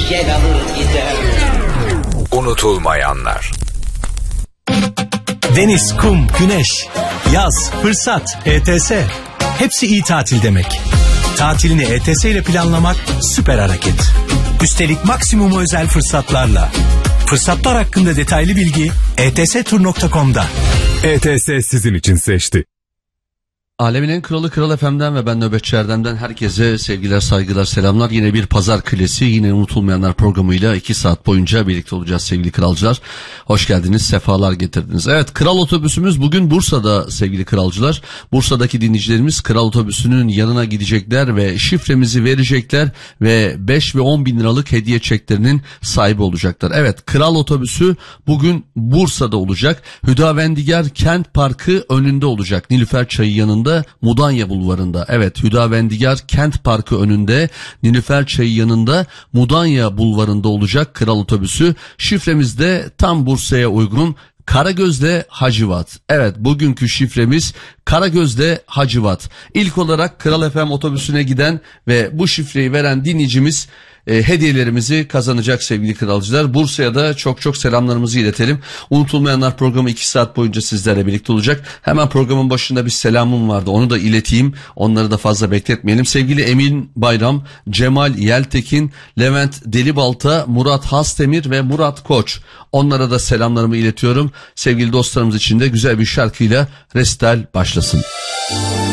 Gel alır gider. Unutulmayanlar. Deniz, kum, güneş, yaz, fırsat, ETS. Hepsi iyi tatil demek. Tatilini ETS ile planlamak süper hareket. Üstelik maksimum özel fırsatlarla. Fırsatlar hakkında detaylı bilgi etstur.com'da. ETS sizin için seçti. Alemin en kralı Kral FM'den ve ben Nöbetçi Erdem'den herkese sevgiler, saygılar, selamlar. Yine bir pazar klasiği, yine unutulmayanlar programıyla 2 saat boyunca birlikte olacağız sevgili kralcılar. Hoş geldiniz, sefalar getirdiniz. Evet, Kral Otobüsümüz bugün Bursa'da sevgili kralcılar. Bursa'daki dinleyicilerimiz Kral Otobüsü'nün yanına gidecekler ve şifremizi verecekler ve 5 ve 10 bin liralık hediye çeklerinin sahibi olacaklar. Evet, Kral Otobüsü bugün Bursa'da olacak. Hüdavendigar Kent Parkı önünde olacak. Nilüfer Çayı yanında, Mudanya Bulvarı'nda. Evet, Hüdavendigar Kent Parkı önünde, Nilüfer Çayı yanında, Mudanya Bulvarı'nda olacak Kral Otobüsü. Şifremiz de tam Bursa'ya uygun. Karagöz'de Hacivat. Evet, bugünkü şifremiz Karagöz'de Hacivat. İlk olarak Kral FM otobüsüne giden ve bu şifreyi veren dinleyicimiz hediyelerimizi kazanacak sevgili kralcılar. Bursa'ya da çok çok selamlarımızı iletelim. Unutulmayanlar programı 2 saat boyunca sizlerle birlikte olacak. Hemen programın başında bir selamım vardı, onu da ileteyim. Onları da fazla bekletmeyelim. Sevgili Emin Bayram, Cemal Yeltekin, Levent Delibalta, Murat Hastemir ve Murat Koç. Onlara da selamlarımı iletiyorum. Sevgili dostlarımız için de güzel bir şarkıyla resital başlasın.